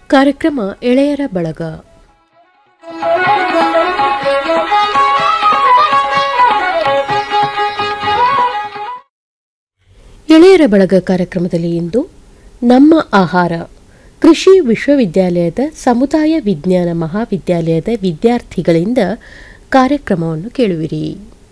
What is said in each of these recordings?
ಕಾರ್ಯಕ್ರಮ ಎಳೆಯರ ಬಳಗ. ಎಳೆಯರ ಬಳಗ ಕಾರ್ಯಕ್ರಮದಲ್ಲಿ ಇಂದು ನಮ್ಮ ಆಹಾರ ಕೃಷಿ ವಿಶ್ವವಿದ್ಯಾಲಯದ ಸಮುದಾಯ ವಿಜ್ಞಾನ ಮಹಾವಿದ್ಯಾಲಯದ ವಿದ್ಯಾರ್ಥಿಗಳಿಂದ ಕಾರ್ಯಕ್ರಮವನ್ನು ಕೇಳುವಿರಿ.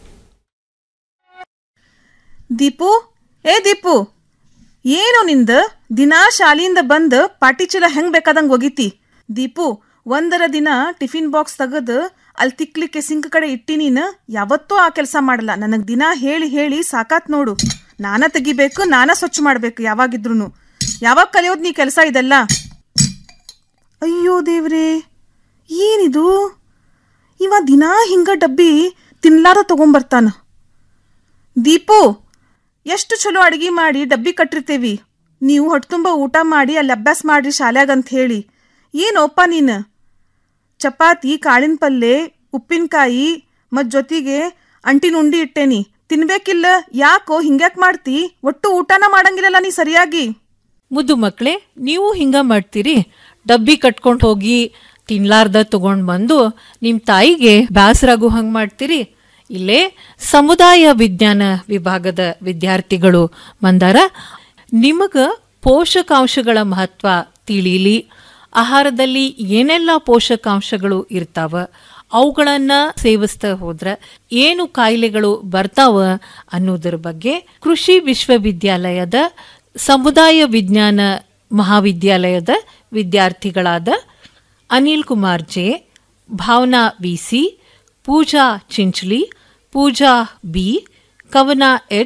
ದೀಪು, ದೀಪು, ಏನು ನಿಂದ ದಿನಾ ಶಾಲೆಯಿಂದ ಬಂದು ಪಾಟಿ ಚೀಲ ಹೆಂಗ್ ಬೇಕಾದಂಗೆ ಒಗಿತಿ? ದೀಪು, ಒಂದರ ದಿನ ಟಿಫಿನ್ ಬಾಕ್ಸ್ ತೆಗೆದು ಅಲ್ಲಿ ತಿಕ್ಲಿಕ್ಕೆ ಸಿಂಕ್ ಕಡೆ ಇಟ್ಟಿ. ನೀನು ಯಾವತ್ತೂ ಆ ಕೆಲಸ ಮಾಡಲ್ಲ. ನನಗೆ ದಿನ ಹೇಳಿ ಹೇಳಿ ಸಾಕಾತ್ ನೋಡು. ನಾನ ತೆಗಿಬೇಕು, ನಾನ ಸ್ವಚ್ಛ ಮಾಡಬೇಕು ಯಾವಾಗಿದ್ರು. ಯಾವಾಗ ಕಲಿಯೋದು ನೀ ಕೆಲಸ ಇದೆಲ್ಲ? ಅಯ್ಯೋ ದೇವ್ರೇ, ಏನಿದು? ಇವ ದಿನಾ ಹಿಂಗ ಡಬ್ಬಿ ತಿನ್ಲಾರ ತಗೊಂಬರ್ತಾನ. ದೀಪು, ಎಷ್ಟು ಚಲೋ ಅಡಿಗೆ ಮಾಡಿ ಡಬ್ಬಿ ಕಟ್ಟಿರ್ತೇವಿ. ನೀವು ಹೊಟ್ಟೆ ತುಂಬ ಊಟ ಮಾಡಿ ಅಲ್ಲಿ ಅಭ್ಯಾಸ ಮಾಡ್ರಿ ಶಾಲ್ಯಾಗಂತ ಹೇಳಿ. ಏನೋಪ್ಪ ನೀನು? ಚಪಾತಿ, ಕಾಳಿನ ಪಲ್ಲೆ, ಉಪ್ಪಿನಕಾಯಿ ಮತ್ತು ಜೊತೆಗೆ ಅಂಟಿನ ಉಂಡಿ ಇಟ್ಟೇನಿ. ತಿನ್ಬೇಕಿಲ್ಲ? ಯಾಕೋ ಹಿಂಗ್ಯಾಕ್ ಮಾಡ್ತಿ? ಒಟ್ಟು ಊಟನ ಮಾಡಂಗಿಲ್ಲಲ್ಲ ನೀ ಸರಿಯಾಗಿ. ಮುದ್ದು ಮಕ್ಕಳೇ, ನೀವು ಹಿಂಗ ಮಾಡ್ತೀರಿ? ಡಬ್ಬಿ ಕಟ್ಕೊಂಡು ಹೋಗಿ ತಿನ್ಲಾರ್ದ ತಗೊಂಡು ಬಂದು ನಿಮ್ಮ ತಾಯಿಗೆ ಬ್ಯಾಸರಾಗು ಹಂಗೆ ಮಾಡ್ತೀರಿ? ಇಲ್ಲೇ ಸಮುದಾಯ ವಿಜ್ಞಾನ ವಿಭಾಗದ ವಿದ್ಯಾರ್ಥಿಗಳು ಬಂದಾರ. ನಿಮಗ ಪೋಷಕಾಂಶಗಳ ಮಹತ್ವ ತಿಳಿಲಿ, ಆಹಾರದಲ್ಲಿ ಏನೆಲ್ಲ ಪೋಷಕಾಂಶಗಳು ಇರ್ತಾವ, ಅವುಗಳನ್ನು ಸೇವಿಸ್ತಾ ಹೋದ್ರೆ ಏನು ಕಾಯಿಲೆಗಳು ಬರ್ತಾವ ಅನ್ನೋದ್ರ ಬಗ್ಗೆ ಕೃಷಿ ವಿಶ್ವವಿದ್ಯಾಲಯದ ಸಮುದಾಯ ವಿಜ್ಞಾನ ಮಹಾವಿದ್ಯಾಲಯದ ವಿದ್ಯಾರ್ಥಿಗಳಾದ Anil Kumar J, Bhavana V C, ಪೂಜಾ ಚಿಂಚಲಿ, ಪೂಜಾ ಬಿ, ಕವನ